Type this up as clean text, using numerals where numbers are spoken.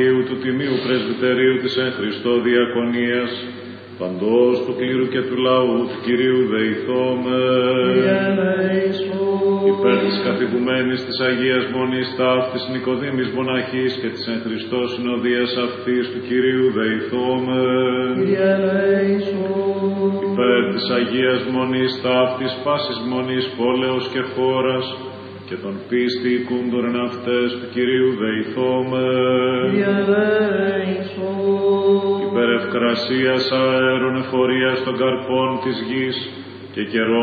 του Τιμίου Πρεσβυτερίου της εν Χριστώ Διακονίας, παντός του κλήρου και του λαού του Κυρίου δεηθώμε. Υπέρ της καθηγουμένης της Αγίας Μονής ταύτης Νικοδήμης Μοναχής και της εν Χριστώ συνοδείας αυτής του Κυρίου δεηθώμε. Υπέρ της Αγίας Μονής ταύτης πάσης μονής πόλεως και χώρας και των πίστη οικούντων εν αυτές του Κυρίου δεηθώμε. Υπέρ ευκρασίας αέρων εφορίας των καρπών της γης και καιρών